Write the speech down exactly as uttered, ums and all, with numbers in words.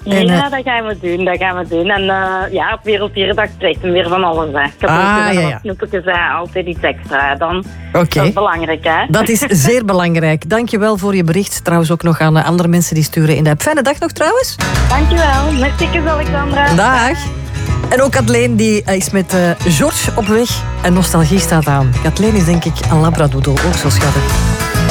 En, ja, uh, dat gaan we doen, dat gaan we doen. En uh, ja, op Werelddierendag krijgt hem weer van alles, hè. Ah, en ja, ja. snoepjes, hè. Altijd iets extra, dan. Okay. Dat is belangrijk, hè. Dat is zeer belangrijk. Dank je wel voor je bericht. Trouwens ook nog aan andere mensen die sturen in de app. Fijne dag nog trouwens. Dank je wel. Merci, Alexandra. Dag. En ook Kathleen die is met uh, George op weg en nostalgie staat aan. Kathleen is denk ik een labradoodle, ook zo schattig.